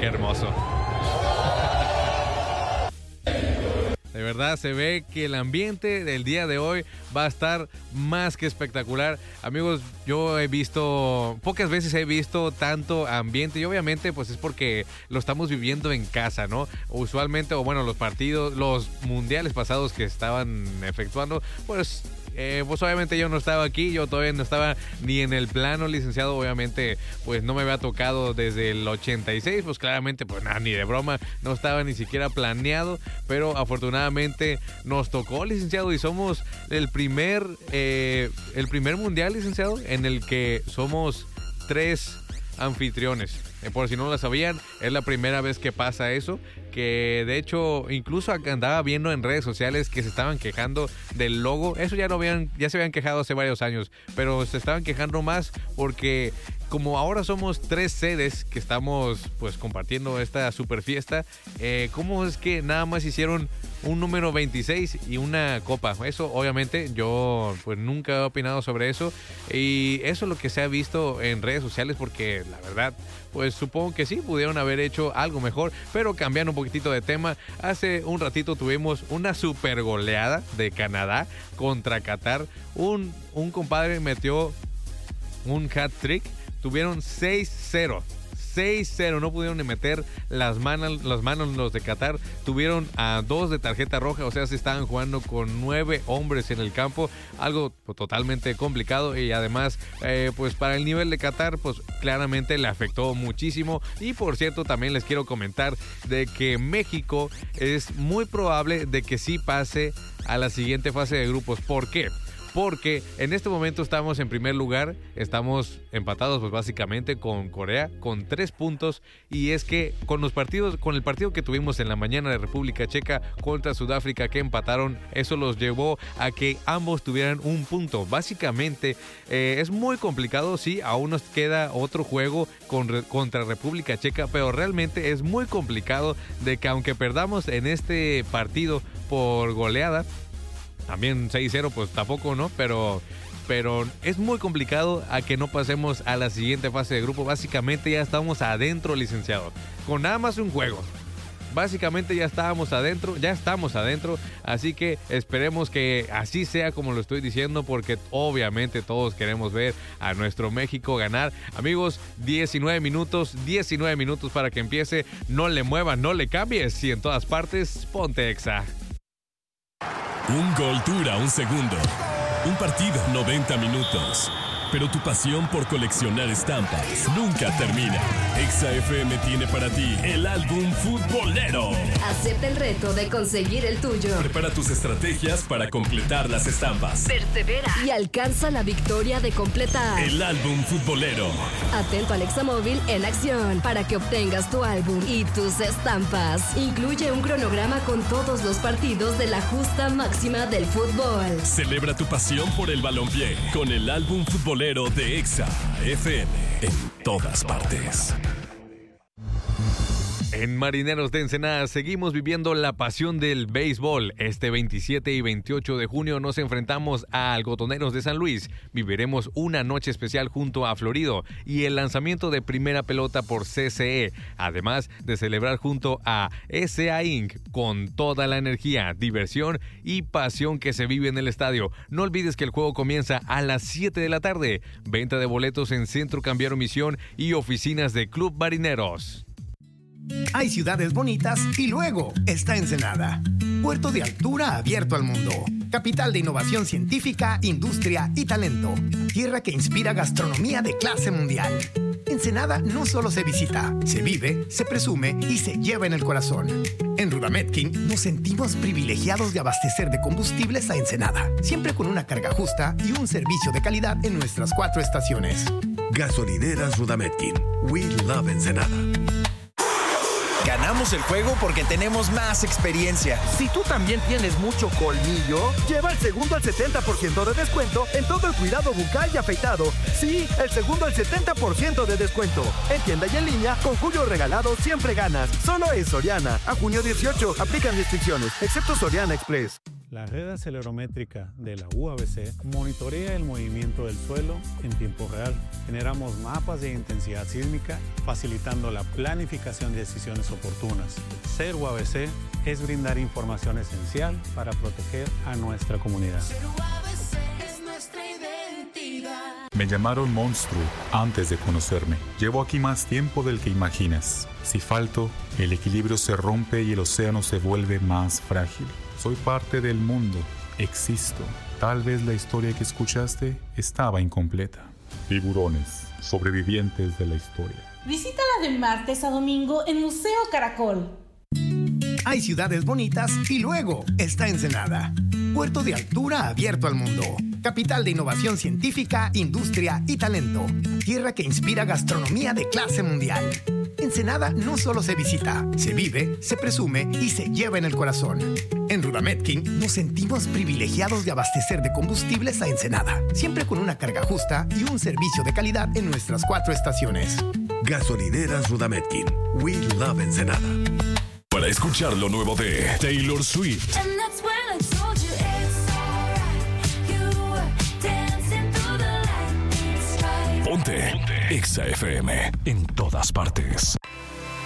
qué hermoso. De verdad se ve que el ambiente del día de hoy va a estar más que espectacular. Amigos, pocas veces he visto tanto ambiente y obviamente pues es porque lo estamos viviendo en casa, ¿no? Usualmente, los mundiales pasados que estaban efectuando, pues obviamente yo no estaba aquí, yo todavía no estaba ni en el plano, licenciado, obviamente pues no me había tocado desde el 86, pues claramente pues nada, ni de broma, no estaba ni siquiera planeado, pero afortunadamente nos tocó, licenciado, y somos el primer mundial, licenciado, en el que somos 3 anfitriones. Por si no lo sabían, es la primera vez que pasa eso, que de hecho incluso andaba viendo en redes sociales que se estaban quejando del logo. Eso ya se habían quejado hace varios años, pero se estaban quejando más porque como ahora somos 3 sedes que estamos pues compartiendo esta super fiesta, ¿cómo es que nada más hicieron un número 26 y una copa? Eso obviamente yo pues nunca he opinado sobre eso, y eso es lo que se ha visto en redes sociales, porque la verdad pues supongo que sí, pudieron haber hecho algo mejor. Pero cambiando un poquitito de tema, hace un ratito tuvimos una super goleada de Canadá contra Qatar. Un compadre metió un hat-trick, tuvieron 6-0, no pudieron ni meter las manos los de Qatar, tuvieron a 2 de tarjeta roja, o sea, se estaban jugando con 9 hombres en el campo, algo totalmente complicado, y además pues para el nivel de Qatar pues claramente le afectó muchísimo. Y por cierto, también les quiero comentar de que México es muy probable de que sí pase a la siguiente fase de grupos. ¿Por qué? Porque en este momento estamos en primer lugar, estamos empatados pues básicamente con Corea con 3 puntos, y es que con el partido que tuvimos en la mañana de República Checa contra Sudáfrica, que empataron, eso los llevó a que ambos tuvieran un punto. Básicamente es muy complicado, sí, aún nos queda otro juego contra República Checa, pero realmente es muy complicado de que aunque perdamos en este partido por goleada, también 6-0 pues tampoco, ¿no? Pero es muy complicado a que no pasemos a la siguiente fase de grupo. Básicamente ya estamos adentro, licenciado, con nada más un juego. Básicamente ya estamos adentro, así que esperemos que así sea como lo estoy diciendo, porque obviamente todos queremos ver a nuestro México ganar. Amigos, 19 minutos para que empiece. No le muevas, no le cambies, y en todas partes, ponte Exa. Un gol dura un segundo. Un partido, 90 minutos. Pero tu pasión por coleccionar estampas nunca termina. Exa FM tiene para ti el álbum futbolero. Acepta el reto de conseguir el tuyo. Prepara tus estrategias para completar las estampas. Persevera y alcanza la victoria de completar el álbum futbolero. Atento al Exa móvil en acción para que obtengas tu álbum y tus estampas. Incluye un cronograma con todos los partidos de la justa máxima del fútbol. Celebra tu pasión por el balompié con el álbum futbolero de Exa FM en todas partes. En Marineros de Ensenada seguimos viviendo la pasión del béisbol. Este 27 y 28 de junio nos enfrentamos a Algodoneros de San Luis. Viviremos una noche especial junto a Florido y el lanzamiento de primera pelota por CCE. Además de celebrar junto a SA Inc. con toda la energía, diversión y pasión que se vive en el estadio. No olvides que el juego comienza a las 7 de la tarde. Venta de boletos en Centro Cambiario Misión y oficinas de Club Marineros. Hay ciudades bonitas y luego está Ensenada. Puerto de altura abierto al mundo. Capital de innovación científica, industria y talento. Tierra que inspira gastronomía de clase mundial. Ensenada no solo se visita, se vive, se presume y se lleva en el corazón. En Rudametkin nos sentimos privilegiados de abastecer de combustibles a Ensenada, siempre con una carga justa y un servicio de calidad en nuestras 4 estaciones. Gasolineras Rudametkin. We love Ensenada. Ganamos el juego porque tenemos más experiencia. Si tú también tienes mucho colmillo, lleva el segundo al 70% de descuento en todo el cuidado bucal y afeitado. Sí, el segundo al 70% de descuento. En tienda y en línea, con Julio Regalado siempre ganas. Solo en Soriana. A junio 18, aplican restricciones, excepto Soriana Express. La red acelerométrica de la UABC monitorea el movimiento del suelo en tiempo real. Generamos mapas de intensidad sísmica, facilitando la planificación de decisiones oportunas. Ser UABC es brindar información esencial para proteger a nuestra comunidad. Ser UABC es nuestra identidad. Me llamaron monstruo antes de conocerme. Llevo aquí más tiempo del que imaginas. Si falto, el equilibrio se rompe y el océano se vuelve más frágil. Soy parte del mundo, existo. Tal vez la historia que escuchaste estaba incompleta. Tiburones, sobrevivientes de la historia. Visítala de martes a domingo en Museo Caracol. Hay ciudades bonitas y luego está Ensenada. Puerto de altura abierto al mundo. Capital de innovación científica, industria y talento. Tierra que inspira gastronomía de clase mundial. Ensenada no solo se visita, se vive, se presume y se lleva en el corazón. En Rudametkin nos sentimos privilegiados de abastecer de combustibles a Ensenada, siempre con una carga justa y un servicio de calidad en nuestras 4 estaciones. Gasolineras Rudametkin. We love Ensenada. Para escuchar lo nuevo de Taylor Swift. Ponte Exa FM en todas partes.